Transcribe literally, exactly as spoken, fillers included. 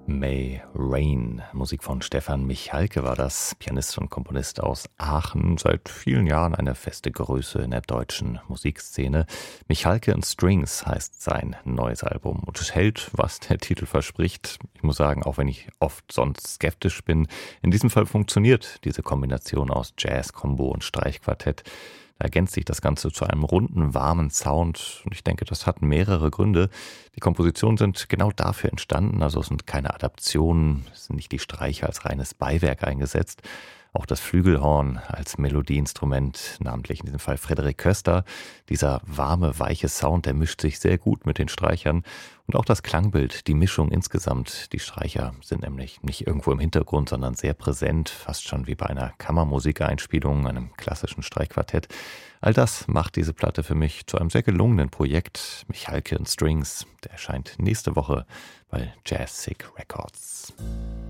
May Rain. Musik von Stefan Michalke war das, Pianist und Komponist aus Aachen, seit vielen Jahren eine feste Größe in der deutschen Musikszene. Michalke and Strings heißt sein neues Album und es hält, was der Titel verspricht. Ich muss sagen, auch wenn ich oft sonst skeptisch bin, in diesem Fall funktioniert diese Kombination aus Jazz, Combo und Streichquartett. Da ergänzt sich das Ganze zu einem runden, warmen Sound und ich denke, das hat mehrere Gründe. Die Kompositionen sind genau dafür entstanden, also es sind keine Adaptionen, es sind nicht die Streicher als reines Beiwerk eingesetzt. Auch das Flügelhorn als Melodieinstrument, namentlich in diesem Fall Frédéric Köster. Dieser warme, weiche Sound, der mischt sich sehr gut mit den Streichern. Und auch das Klangbild, die Mischung insgesamt. Die Streicher sind nämlich nicht irgendwo im Hintergrund, sondern sehr präsent, fast schon wie bei einer Kammermusikeinspielung, einem klassischen Streichquartett. All das macht diese Platte für mich zu einem sehr gelungenen Projekt. Michalke and Strings, der erscheint nächste Woche bei Jazz Sick Records.